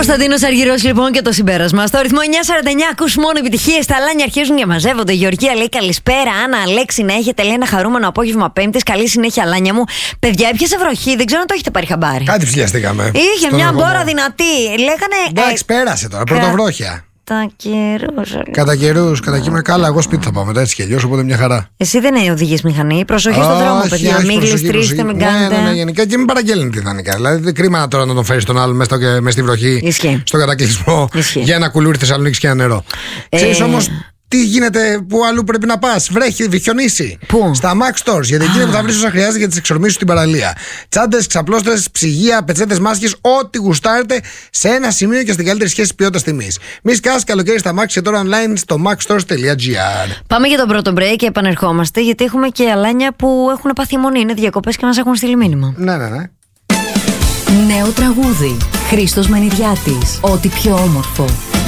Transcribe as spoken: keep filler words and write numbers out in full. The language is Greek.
Κωνσταντίνος Αργυρός λοιπόν και το συμπέρασμα. Στο ρυθμό εννιά σαράντα εννιά ακούς μόνο επιτυχίες. Τα αλάνια αρχίζουν και μαζεύονται. Η Γεωργία λέει καλησπέρα. Άννα, Αλέξη, να έχετε λέει ένα χαρούμενο απόγευμα Πέμπτης. Καλή συνέχεια, αλάνια μου. Παιδιά, έπιασε βροχή. Δεν ξέρω αν το έχετε πάρει χαμπάρι. Κάτι ψηλιαστήκαμε. Είχε μια μπόρα δυνατή. Λέγανε. Εντάξει, ε, πέρασε τώρα. Πρωτοβρόχια. Κατά καιρούς. Κατά καιρούς, κατά καιρούς. Καλά, εγώ σπίτι θα πάω μετά έτσι κι αλλιώς, οπότε μια χαρά. Εσύ δεν οδηγείς μηχανή. Προσοχή στον δρόμο, παιδιά. Μην γλιστρήσετε, μην κάνετε. Ναι, ναι, ναι, γενικά και μην παραγγέλνετε ιδανικά. Δηλαδή, δεν κρίμα τώρα να τον φέρει τον άλλον μέσα στη βροχή, Ισχύει. στον κατακλυσμό Ισχύει. για ένα κουλούρι Θεσσαλονίκης και ένα νερό. Ε... Ξέρεις όμως τι γίνεται, πού αλλού πρέπει να πας? Βρέχει, βιχιονίσει. Πού? Στα Max Stores. Γιατί εκεί που θα βρεις όσα χρειάζεται για τις εξορμήσεις στην παραλία. Τσάντες, ξαπλώστρες, ψυγεία, πετσέτες, μάσκες, ό,τι γουστάρετε σε ένα σημείο και στην καλύτερη σχέση ποιότητας τιμής. Μη σκάσεις καλοκαίρι στα Max και τώρα online στο maxstores τελεία gr. Πάμε για τον πρώτο break και επανερχόμαστε, γιατί έχουμε και αλάνια που έχουν πάθει μονή. Είναι διακοπές και μας έχουν στείλει μήνυμα. Ναι, ναι, ναι. Νέο τραγούδι. Χρήστος Μενιδιάτης. Ό,τι πιο όμορφο.